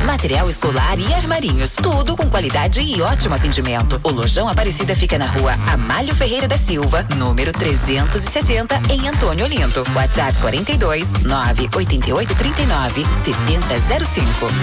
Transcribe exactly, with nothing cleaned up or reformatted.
material escolar e armarinhos, tudo com qualidade e ótimo atendimento. O Lojão Aparecida fica na rua Amálio Ferreira da Silva, número trezentos e sessenta, em Antônio Olinto. WhatsApp quarenta e dois, nove oito oito, trinta e nove, setenta zero cinco.